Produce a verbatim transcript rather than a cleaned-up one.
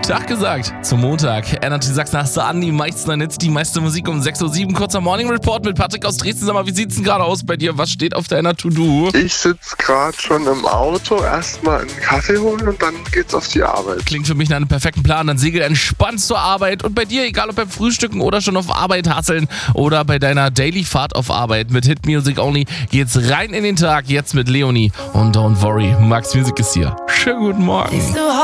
Tag gesagt zum Montag. Energy Sachsen hast du an, die meisten Hits, die meiste Musik um sechs Uhr sieben. Kurzer Morning Report mit Patrick aus Dresden. Sag mal, wie sieht's denn gerade aus bei dir? Was steht auf deiner To-Do? Ich sitze gerade schon im Auto, erstmal einen Kaffee holen und dann geht's auf die Arbeit. Klingt für mich nach einem perfekten Plan. Dann segel entspannt zur Arbeit. Und bei dir, egal ob beim Frühstücken oder schon auf Arbeit hasseln oder bei deiner Daily-Fahrt auf Arbeit mit Hit Music Only, geht's rein in den Tag. Jetzt mit Leonie und Don't Worry. Max Music ist hier. Schönen guten Morgen.